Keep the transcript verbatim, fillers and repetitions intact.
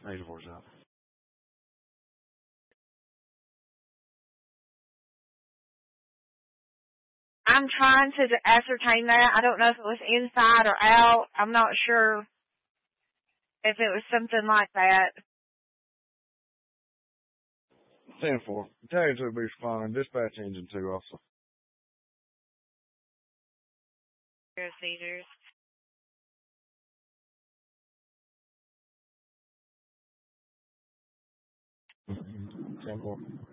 eighty-four's out. I'm trying to ascertain that. I don't know if it was inside or out. I'm not sure if it was something like that. ten four. Battalion two be responding. Dispatch engine two also. Seizures. ten four.